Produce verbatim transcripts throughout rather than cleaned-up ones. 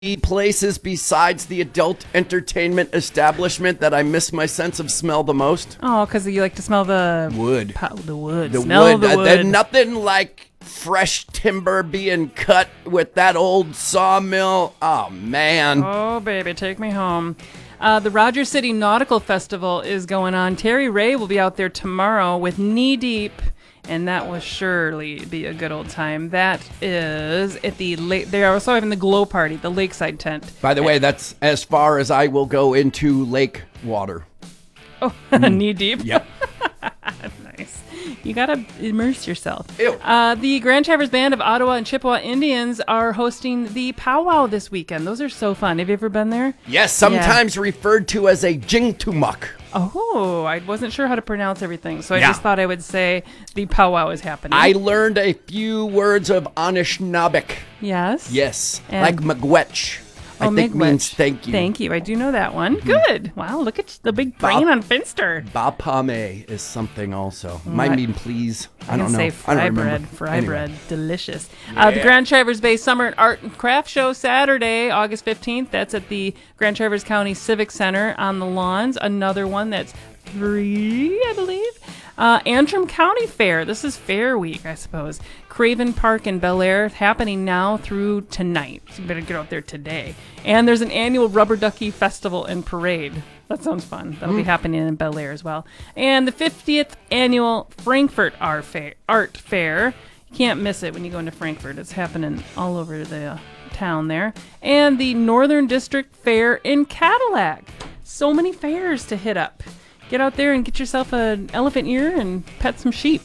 places besides the adult entertainment establishment that I miss my sense of smell the most? Oh, because you like to smell the wood. Po- the wood. The smell wood. the Uh, wood. there's nothing like fresh timber being cut with that old sawmill. Oh, man. Oh, baby, take me home. Uh, the Rogers City Nautical Festival is going on. Terry Ray will be out there tomorrow with Knee Deep, and that will surely be a good old time. That is at the lake. They are also having the Glow Party, the lakeside tent. By the way, that's as far as I will go into lake water. Oh, knee deep? Yep. Nice. You got to immerse yourself. Ew. Uh, the Grand Traverse Band of Ottawa and Chippewa Indians are hosting the powwow this weekend. Those are so fun. Have you ever been there? Yes, sometimes yeah. referred to as a jingtumuk. Oh, I wasn't sure how to pronounce everything, so I yeah. just thought I would say the powwow is happening. I learned a few words of Anishinaabic. Yes? Yes, And like Miigwech. Oh, I think Miigwech. means thank you. Thank you. I do know that one. Mm-hmm. Good. Wow, look at the big brain Ba- on Finster. Bapame is something also. Might mean please. I, I don't can know. say I fry don't bread. remember. Fry Anyway. bread. Delicious. Yeah. Uh, the Grand Traverse Bay Summer and Art and Craft Show Saturday, August fifteenth. That's at the Grand Traverse County Civic Center on the lawns. Another one that's free, I believe. Uh, Antrim County Fair. This is Fair Week, I suppose. Craven Park in Bel Air, happening now through tonight. So you better get out there today. And there's an annual Rubber Ducky Festival and Parade. That sounds fun. That'll mm. be happening in Bel Air as well. And the fiftieth annual Frankfurt Art Fair. Art Fair. You can't miss it when you go into Frankfurt. It's happening all over the uh, town there. And the Northern District Fair in Cadillac. So many fairs to hit up. Get out there and get yourself an elephant ear and pet some sheep.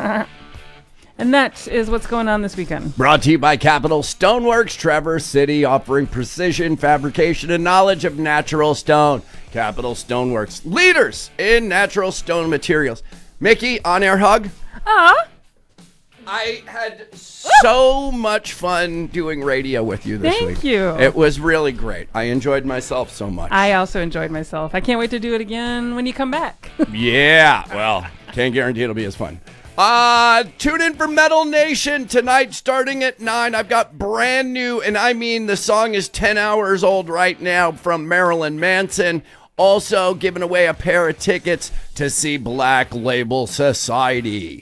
And that is what's going on this weekend. Brought to you by Capital Stoneworks, Traverse City, offering precision fabrication and knowledge of natural stone. Capital Stoneworks, leaders in natural stone materials. Mickey, on-air hug. Ah. I had so much fun doing radio with you this Thank week. Thank you. It was really great. I enjoyed myself so much. I also enjoyed myself. I can't wait to do it again when you come back. Yeah, well, can't guarantee it'll be as fun. Uh, tune in for Metal Nation tonight starting at nine. I've got brand new, and I mean the song is ten hours old right now, from Marilyn Manson. Also giving away a pair of tickets to see Black Label Society.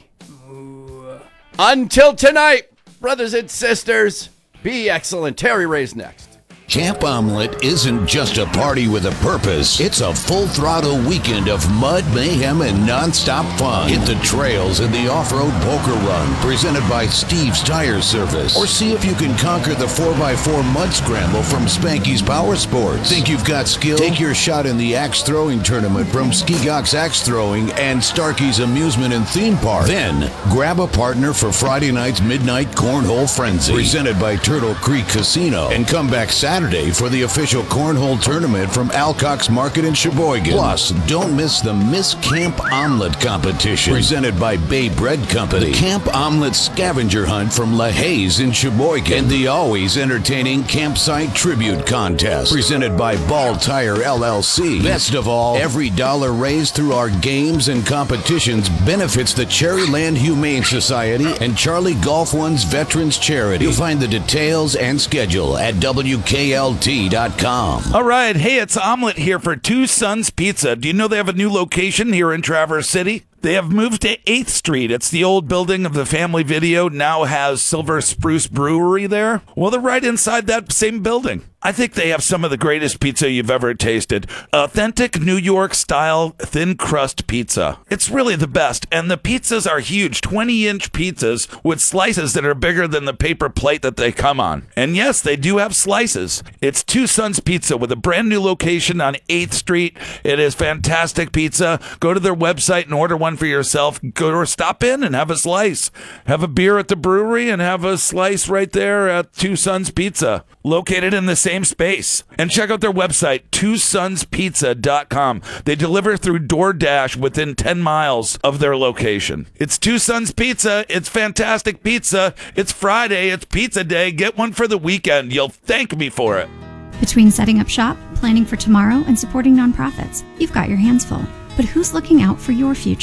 Until tonight, brothers and sisters, be excellent. Terry Ray's next. Camp Omelet isn't just a party with a purpose. It's a full-throttle weekend of mud, mayhem, and non-stop fun. Hit the trails in the off-road poker run, presented by Steve's Tire Service. Or see if you can conquer the four by four mud scramble from Spanky's Power Sports. Think you've got skill? Take your shot in the axe throwing tournament from Ski-Gox Axe Throwing and Starkey's Amusement and Theme Park. Then, grab a partner for Friday night's Midnight Cornhole Frenzy, presented by Turtle Creek Casino. And come back Saturday Saturday for the official cornhole tournament from Alcock's Market in Sheboygan. Plus, don't miss the Miss Camp Omelet competition, presented by Bay Bread Company, the Camp Omelet scavenger hunt from LaHaye's in Sheboygan, and the always entertaining Campsite Tribute Contest, presented by Ball Tire L L C. Best of all, every dollar raised through our games and competitions benefits the Cherryland Humane Society and Charlie Golf One's Veterans Charity. You'll find the details and schedule at W K L T dot com. All right. Hey, it's Omelet here for Two Sons Pizza. Do you know they have a new location here in Traverse City? They have moved to eighth Street. It's the old building of the Family Video, now has Silver Spruce Brewery there. Well, they're right inside that same building. I think they have some of the greatest pizza you've ever tasted. Authentic New York style thin crust pizza. It's really the best. And the pizzas are huge, twenty inch pizzas with slices that are bigger than the paper plate that they come on. And yes, they do have slices. It's Two Sons Pizza with a brand new location on eighth Street. It is fantastic pizza. Go to their website and order one for yourself. Go or stop in and have a slice. Have a beer at the brewery and have a slice right there at Two Sons Pizza, located in the same space. And check out their website, two sons pizza dot com. They deliver through DoorDash within ten miles of their location. It's Two Sons Pizza. It's fantastic pizza. It's Friday. It's pizza day. Get one for the weekend. You'll thank me for it. Between setting up shop, planning for tomorrow, and supporting nonprofits, you've got your hands full. But who's looking out for your future?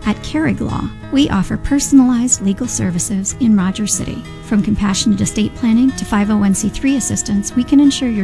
At Carrig Law, we offer personalized legal services in Rogers City. From compassionate estate planning to five oh one c three assistance, we can ensure your